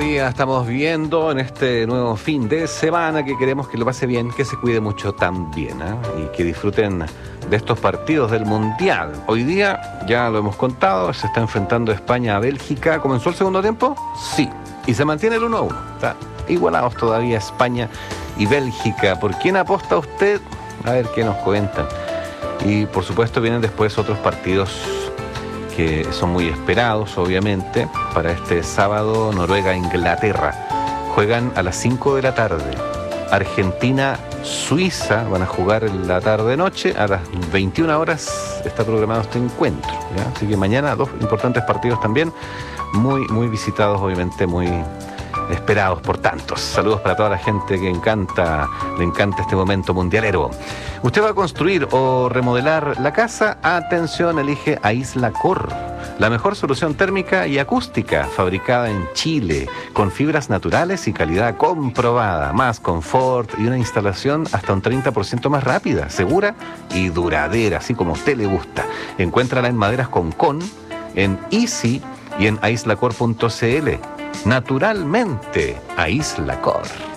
día estamos viendo en este nuevo fin de semana que queremos que lo pase bien, que se cuide mucho también, y que disfruten de estos partidos del Mundial. Hoy día, ya lo hemos contado, se está enfrentando España a Bélgica. ¿Comenzó el segundo tiempo? Sí. Y se mantiene el 1-1. Está igualados todavía España y Bélgica. ¿Por quién aposta usted? A ver qué nos comentan. Y por supuesto vienen después otros partidos que son muy esperados, obviamente, para este sábado. Noruega-Inglaterra. Juegan a las 5 de la tarde. Argentina-Suiza van a jugar en la tarde-noche. A las 21 horas está programado este encuentro, ¿ya? Así que mañana dos importantes partidos también, muy visitados, obviamente, muy esperados por tantos. Saludos para toda la gente que le encanta este momento mundialero. ¿Usted va a construir o remodelar la casa? Atención, elige Aislacor, la mejor solución térmica y acústica, fabricada en Chile, con fibras naturales y calidad comprobada, más confort y una instalación hasta un 30% más rápida, segura y duradera, así como a usted le gusta. Encuéntrala en Maderas Concón, en Easy y en aislacor.cl. Naturalmente, Aislacor.